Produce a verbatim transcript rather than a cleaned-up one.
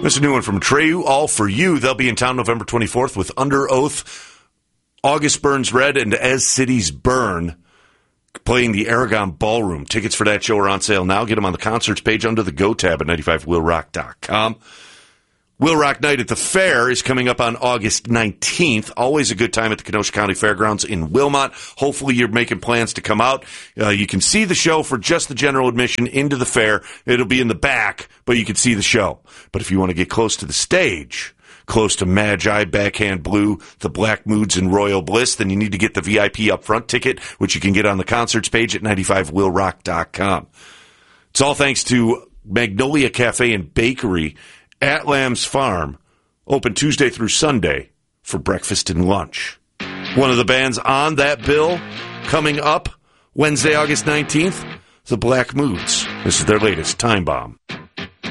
There's a new one from Treyu, All For You. They'll be in town November twenty-fourth with Under Oath, August Burns Red, and As Cities Burn, playing the Aragon Ballroom. Tickets for that show are on sale now. Get them on the concerts page under the Go tab at ninety-five will rock dot com. Will Rock Night at the Fair is coming up on August nineteenth. Always a good time at the Kenosha County Fairgrounds in Wilmot. Hopefully you're making plans to come out. Uh, you can see the show for just the general admission into the fair. It'll be in the back, but you can see the show. But if you want to get close to the stage, close to Magi, Backhand Blue, the Black Moods, and Royal Bliss, then you need to get the V I P upfront ticket, which you can get on the concerts page at ninety-five will rock dot com. It's all thanks to Magnolia Cafe and Bakery at Lamb's Farm, open Tuesday through Sunday for breakfast and lunch. One of the bands on that bill coming up Wednesday, August nineteenth, the Black Moods. This is their latest, Time Bomb.